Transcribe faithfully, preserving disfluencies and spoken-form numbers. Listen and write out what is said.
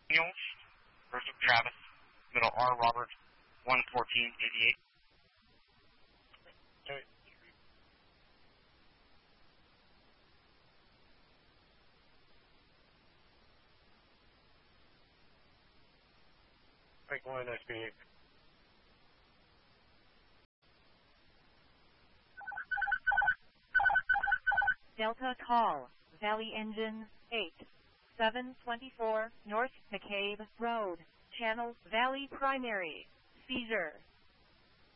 Daniels, first of Travis, middle R Robert, one fourteen eighty-eight. Okay. Break one, S B eight. Delta call, Valley Engine, eight seven two four, North McCabe Road, Channel Valley Primary, seizure.